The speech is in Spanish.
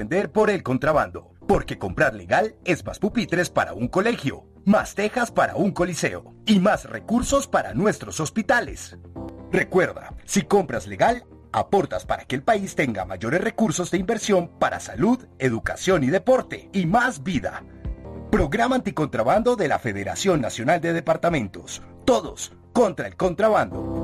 Vender por el contrabando, porque comprar legal es más pupitres para un colegio, más tejas para un coliseo y más recursos para nuestros hospitales. Recuerda, si compras legal, aportas para que el país tenga mayores recursos de inversión para salud, educación y deporte y más vida. Programa Anticontrabando de la Federación Nacional de Departamentos. Todos contra el contrabando.